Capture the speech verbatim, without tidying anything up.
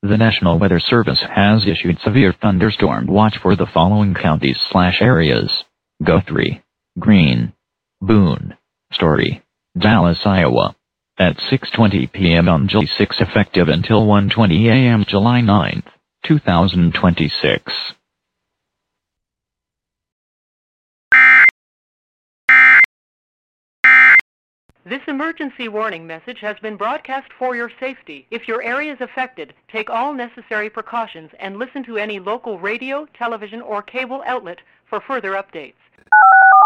The National Weather Service has issued severe thunderstorm watch for the following counties slash areas: Guthrie, Greene, Boone, Story, Dallas, Iowa. At six twenty p m on July sixth, effective until one twenty a m July ninth, two thousand twenty-six. This emergency warning message has been broadcast for your safety. If your area is affected, take all necessary precautions and listen to any local radio, television, or cable outlet for further updates.